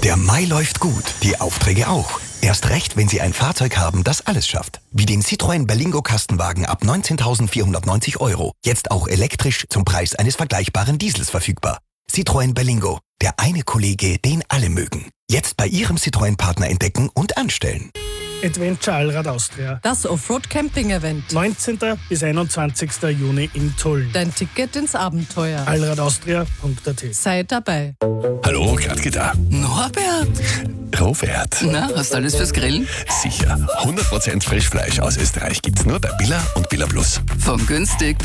Der Mai läuft gut, die Aufträge auch. Erst recht, wenn Sie ein Fahrzeug haben, das alles schafft. Wie den Citroën Berlingo Kastenwagen ab 19.490 €. Jetzt auch elektrisch zum Preis eines vergleichbaren Diesels verfügbar. Citroën Berlingo, der eine Kollege, den alle mögen. Jetzt bei Ihrem Citroën-Partner entdecken und anstellen. Adventure Allrad Austria. Das Offroad-Camping-Event. 19. bis 21. Juni in Tulln. Dein Ticket ins Abenteuer. allradaustria.at. Sei dabei. Hallo, Gradke da. Norbert, Robert. na, hast du alles fürs Grillen? Sicher. 100% Frischfleisch aus Österreich gibt's nur bei Billa und Billa Plus. Von günstig